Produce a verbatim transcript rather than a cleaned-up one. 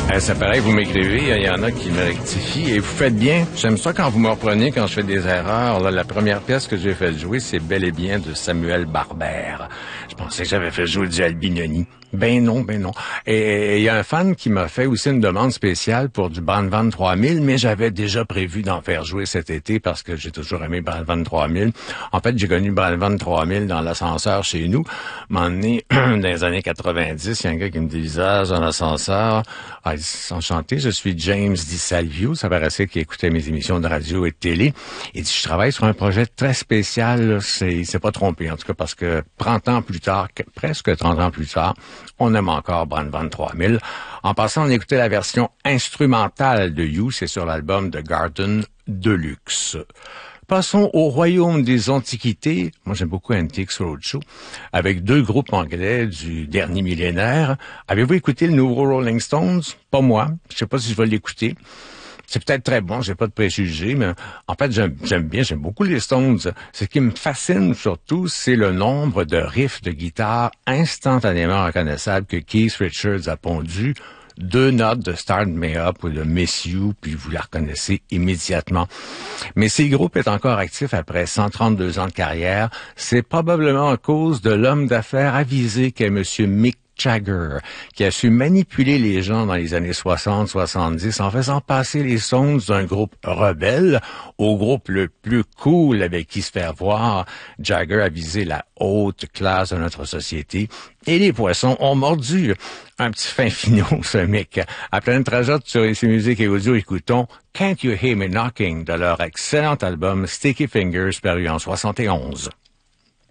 Eh, c'est pareil, vous m'écrivez, il y en a qui me rectifient et vous faites bien. J'aime ça quand vous me reprenez quand je fais des erreurs. Là, la première pièce que j'ai fait jouer, c'est bel et bien de Samuel Barbère. Je pensais que j'avais fait jouer du Albinoni. Ben non, ben non. Et il y a un fan qui m'a fait aussi une demande spéciale pour du Brandvan trois mille, mais j'avais déjà prévu d'en faire jouer cet été parce que j'ai toujours aimé Brandvan trois mille. En fait, j'ai connu Brandvan trois mille dans l'ascenseur chez nous. M'en donné, dans les années quatre-vingt-dix, il y a un gars qui me dit « Visage dans l'ascenseur. » Ah, il dit, enchanté, je suis James Di Salvio. Ça paraissait qu'il écoutait mes émissions de radio et de télé. Il dit « Je travaille sur un projet très spécial. Là. C'est, il s'est pas trompé, en tout cas, parce que trente ans plus tard, presque trente ans plus tard, on aime encore Brandvan trois mille. En passant, on écoutait la version instrumentale de You, c'est sur l'album The Garden Deluxe. Passons au royaume des antiquités. Moi, j'aime beaucoup Antiques Roadshow, avec deux groupes anglais du dernier millénaire. Avez-vous écouté le nouveau Rolling Stones? Pas moi. Je sais pas si je vais l'écouter. C'est peut-être très bon, j'ai pas de préjugés, mais en fait, j'aime, j'aime bien, j'aime beaucoup les Stones. Ce qui me fascine surtout, c'est le nombre de riffs de guitare instantanément reconnaissables que Keith Richards a pondus. Deux notes de Start Me Up ou de Miss You, puis vous la reconnaissez immédiatement. Mais si le groupe est encore actif après cent trente-deux ans de carrière, c'est probablement à cause de l'homme d'affaires avisé qu'est Monsieur Mick Jagger, qui a su manipuler les gens dans les années soixante soixante-dix en faisant passer les Stones d'un groupe rebelle au groupe le plus cool avec qui se faire voir. Jagger a visé la haute classe de notre société et les poissons ont mordu. Un petit fin finot, ce mec. À pleine trajotte sur ici Musique et Audio, écoutons Can't You Hear Me Knocking de leur excellent album Sticky Fingers paru en soixante et onze.